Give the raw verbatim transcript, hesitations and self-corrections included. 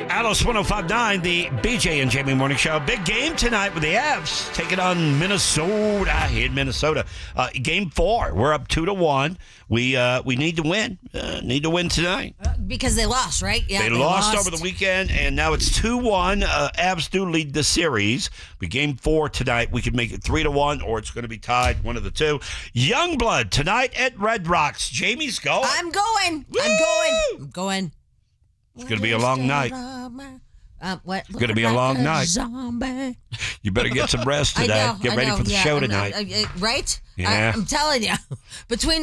Alice one oh five point nine, the B J and Jamie Morning Show. Big game tonight with the Avs taking on Minnesota in Minnesota. Uh, game four. We're up two to one. We uh, we need to win. Uh, need to win tonight. Uh, because they lost, right? Yeah, they, they lost, lost over the weekend, and now it's two one. Uh, Avs do lead the series. But game four tonight, we could make it three to one, or it's going to be tied, one of the two. Youngblood tonight at Red Rocks. Jamie's going. I'm going. Woo! I'm going. I'm going. It's going to be a long night. Uh, what? It's going to be a long night. Zombie. You better get some rest today. I know, get I ready know, for the yeah, show I'm, tonight. uh, uh, right? Yeah. I, I'm telling you. Between